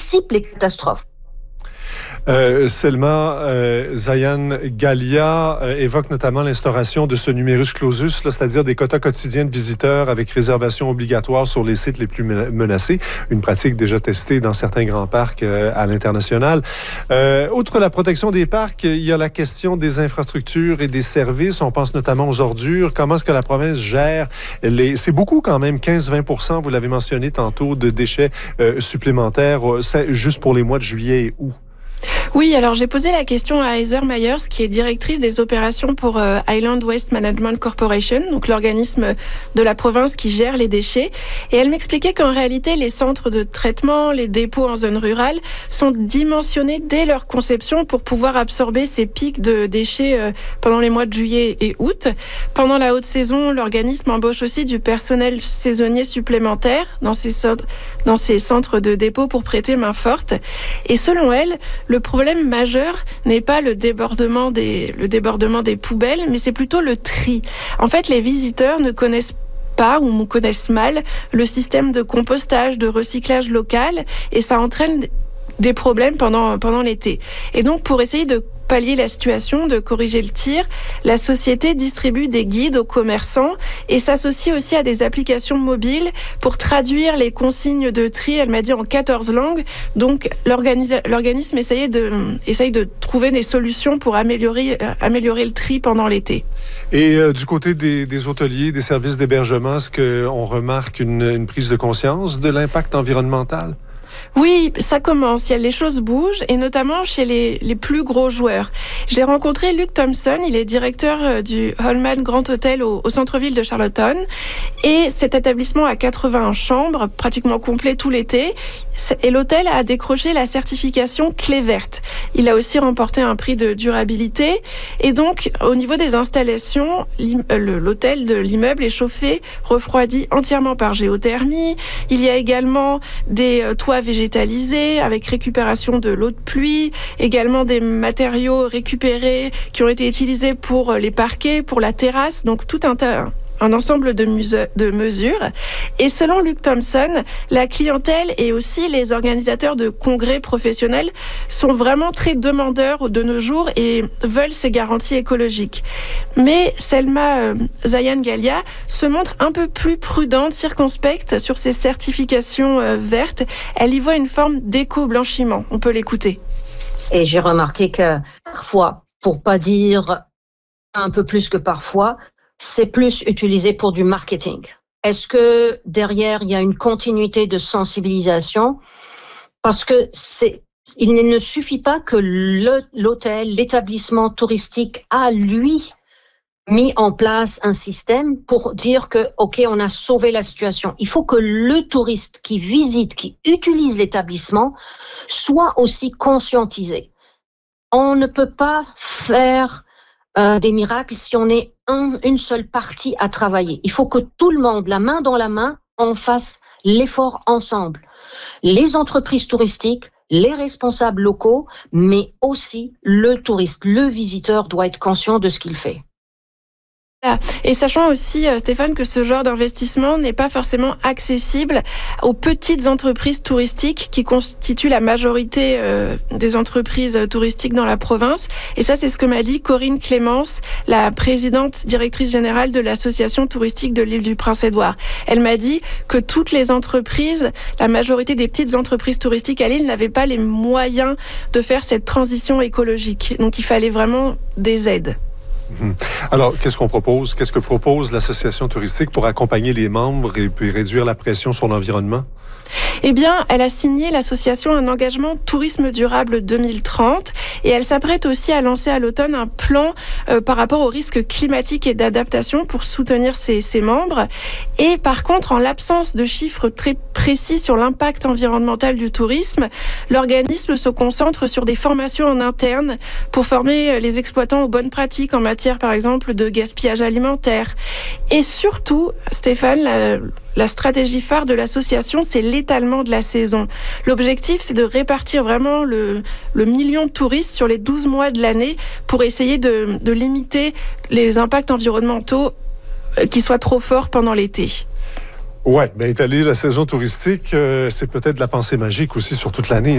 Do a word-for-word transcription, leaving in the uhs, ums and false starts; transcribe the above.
anticipent les catastrophes. Euh, Selma, euh, Zayan Galia euh, évoque notamment l'instauration de ce numerus clausus, là, c'est-à-dire des quotas quotidiens de visiteurs avec réservation obligatoire sur les sites les plus menacés, une pratique déjà testée dans certains grands parcs euh, à l'international. Euh, outre la protection des parcs, il y a la question des infrastructures et des services. On pense notamment aux ordures. Comment est-ce que la province gère les... C'est beaucoup quand même, quinze à vingt pour cent, vous l'avez mentionné tantôt, de déchets euh, supplémentaires, euh, juste pour les mois de juillet et août. Oui, alors j'ai posé la question à Heather Myers, qui est directrice des opérations pour euh, Island Waste Management Corporation, donc l'organisme de la province qui gère les déchets. Et elle m'expliquait qu'en réalité, les centres de traitement, les dépôts en zone rurale sont dimensionnés dès leur conception pour pouvoir absorber ces pics de déchets euh, pendant les mois de juillet et août. Pendant la haute saison, l'organisme embauche aussi du personnel saisonnier supplémentaire dans ces, so- dans ces centres de dépôt pour prêter main forte. Et selon elle, le problème majeur n'est pas le débordement des, le débordement des poubelles, mais c'est plutôt le tri. En fait, les visiteurs ne connaissent pas ou connaissent mal le système de compostage, de recyclage local, et ça entraîne des problèmes pendant, pendant l'été. Et donc, pour essayer de pallier la situation, de corriger le tir, la société distribue des guides aux commerçants et s'associe aussi à des applications mobiles pour traduire les consignes de tri, elle m'a dit, en quatorze langues. Donc, l'organisa- l'organisme essayait de, essaye de trouver des solutions pour améliorer, euh, améliorer le tri pendant l'été. Et euh, du côté des, des hôteliers, des services d'hébergement, est-ce qu'on remarque une, une prise de conscience de l'impact environnemental? Oui, ça commence. Les choses bougent, et notamment chez les, les plus gros joueurs. J'ai rencontré Luke Thompson, il est directeur du Holman Grand Hotel au, au centre-ville de Charlottetown. Et cet établissement a quatre-vingts chambres, pratiquement complet tout l'été. Et l'hôtel a décroché la certification clé verte. Il a aussi remporté un prix de durabilité. Et donc, au niveau des installations, l'hôtel de l'immeuble est chauffé, refroidi entièrement par géothermie. Il y a également des toits végétalisés avec récupération de l'eau de pluie, également des matériaux récupérés qui ont été utilisés pour les parquets, pour la terrasse, donc tout un tas. un ensemble de, muse- de mesures. Et selon Luke Thompson, la clientèle et aussi les organisateurs de congrès professionnels sont vraiment très demandeurs de nos jours et veulent ces garanties écologiques. Mais Selma euh, Zayan Galia se montre un peu plus prudente, circonspecte sur ces certifications euh, vertes. Elle y voit une forme d'éco-blanchiment. On peut l'écouter. Et j'ai remarqué que parfois, pour pas dire un peu plus que parfois, c'est plus utilisé pour du marketing. Est-ce que derrière, il y a une continuité de sensibilisation? Parce que c'est, il ne suffit pas que le, l'hôtel, l'établissement touristique a, lui, mis en place un système pour dire que, OK, on a sauvé la situation. Il faut que le touriste qui visite, qui utilise l'établissement, soit aussi conscientisé. On ne peut pas faire euh, des miracles si on est un, une seule partie à travailler. Il faut que tout le monde, la main dans la main, on fasse l'effort ensemble. Les entreprises touristiques, les responsables locaux, mais aussi le touriste, le visiteur doit être conscient de ce qu'il fait. Et sachant aussi, Stéphane, que ce genre d'investissement n'est pas forcément accessible aux petites entreprises touristiques qui constituent la majorité euh, des entreprises touristiques dans la province. Et ça, c'est ce que m'a dit Corinne Clémence, la présidente directrice générale de l'association touristique de l'île du Prince-Édouard. Elle m'a dit que toutes les entreprises, la majorité des petites entreprises touristiques à l'île n'avaient pas les moyens de faire cette transition écologique. Donc, il fallait vraiment des aides. Alors, qu'est-ce qu'on propose? Qu'est-ce que propose l'association touristique pour accompagner les membres et puis réduire la pression sur l'environnement? Eh bien, elle a signé l'association un engagement tourisme durable deux mille trente et elle s'apprête aussi à lancer à l'automne un plan euh, par rapport aux risques climatiques et d'adaptation pour soutenir ses, ses membres. Et par contre, en l'absence de chiffres très précis sur l'impact environnemental du tourisme, l'organisme se concentre sur des formations en interne pour former les exploitants aux bonnes pratiques en matière, par exemple, de gaspillage alimentaire. Et surtout, Stéphane, la, la stratégie phare de l'association, c'est l'étalement de la saison. L'objectif, c'est de répartir vraiment le, le million de touristes sur les douze mois de l'année pour essayer de, de limiter les impacts environnementaux qui soient trop forts pendant l'été. Ouais, ben étaler la saison touristique, euh, c'est peut-être de la pensée magique aussi sur toute l'année.